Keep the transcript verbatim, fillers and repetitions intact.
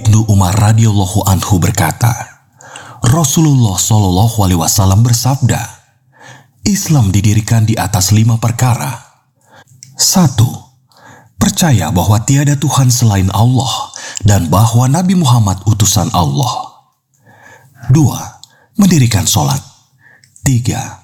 Ibnu Umar radhiyallahu anhu berkata, Rasulullah shallallahu alaihi wasallam bersabda, Islam didirikan di atas lima perkara. Satu, percaya bahwa tiada Tuhan selain Allah dan bahwa Nabi Muhammad utusan Allah. Dua, mendirikan sholat. Tiga,